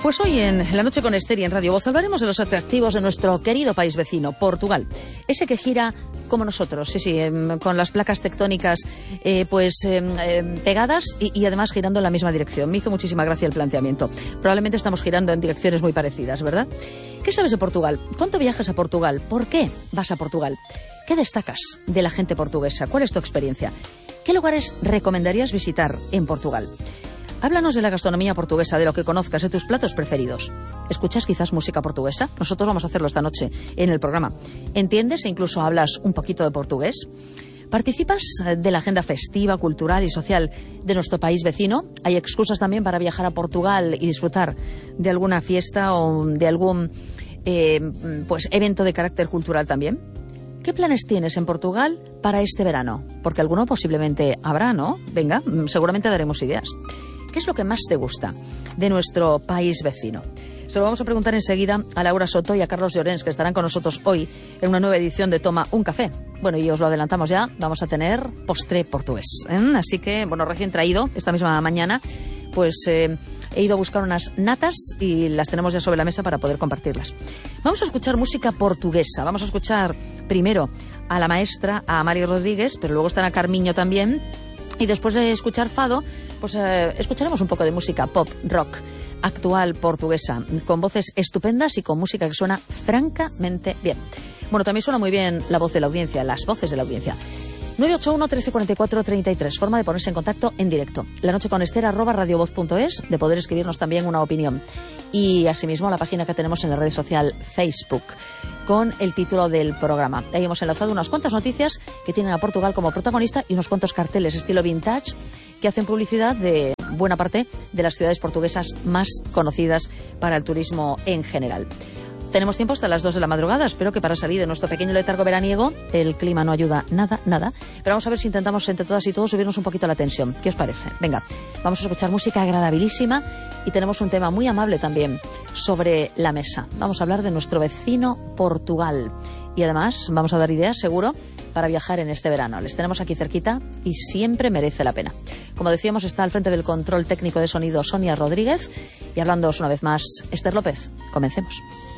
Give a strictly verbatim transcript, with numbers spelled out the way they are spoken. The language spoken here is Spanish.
Pues hoy en La Noche con Esther y en Radio Voz hablaremos de los atractivos de nuestro querido país vecino, Portugal. Ese que gira como nosotros, sí, sí, eh, con las placas tectónicas eh, pues eh, eh, pegadas y, y además girando en la misma dirección. Me hizo muchísima gracia el planteamiento. Probablemente estamos girando en direcciones muy parecidas, ¿verdad? ¿Qué sabes de Portugal? ¿Cuánto viajas a Portugal? ¿Por qué vas a Portugal? ¿Qué destacas de la gente portuguesa? ¿Cuál es tu experiencia? ¿Qué lugares recomendarías visitar en Portugal? Háblanos de la gastronomía portuguesa, de lo que conozcas, de tus platos preferidos. ¿Escuchas quizás música portuguesa? Nosotros vamos a hacerlo esta noche en el programa. ¿Entiendes e incluso hablas un poquito de portugués? ¿Participas de la agenda festiva, cultural y social de nuestro país vecino? ¿Hay excusas también para viajar a Portugal y disfrutar de alguna fiesta o de algún eh, pues evento de carácter cultural también? ¿Qué planes tienes en Portugal para este verano? Porque alguno posiblemente habrá, ¿no? Venga, seguramente daremos ideas. ¿Qué es lo que más te gusta de nuestro país vecino? Se lo vamos a preguntar enseguida a Laura Soto y a Carlos Llorens, que estarán con nosotros hoy en una nueva edición de Toma un Café. Bueno, y os lo adelantamos ya, vamos a tener postre portugués, ¿eh? Así que, bueno, recién traído esta misma mañana, pues eh, he ido a buscar unas natas y las tenemos ya sobre la mesa para poder compartirlas. Vamos a escuchar música portuguesa. Vamos a escuchar primero a la maestra, a Mari Rodríguez, pero luego estará Carmiño también. Y después de escuchar fado, pues eh, escucharemos un poco de música pop, rock, actual portuguesa, con voces estupendas y con música que suena francamente bien. Bueno, también suena muy bien la voz de la audiencia, las voces de la audiencia. nueve ocho uno, trece cuarenta y cuatro, treinta y tres, forma de ponerse en contacto en directo. La noche con Esther, arroba radiovoz punto es, de poder escribirnos también una opinión. Y asimismo la página que tenemos en la red social Facebook, con el título del programa. Ahí hemos enlazado unas cuantas noticias que tienen a Portugal como protagonista y unos cuantos carteles estilo vintage que hacen publicidad de buena parte de las ciudades portuguesas más conocidas para el turismo en general. Tenemos tiempo hasta las dos de la madrugada. Espero que para salir de nuestro pequeño letargo veraniego, el clima no ayuda nada, nada. Pero vamos a ver si intentamos entre todas y todos subirnos un poquito la tensión. ¿Qué os parece? Venga, vamos a escuchar música agradabilísima y tenemos un tema muy amable también sobre la mesa. Vamos a hablar de nuestro vecino Portugal. Y además vamos a dar ideas, seguro, para viajar en este verano. Les tenemos aquí cerquita y siempre merece la pena. Como decíamos, está al frente del control técnico de sonido Sonia Rodríguez y hablándoos una vez más, Esther López. Comencemos.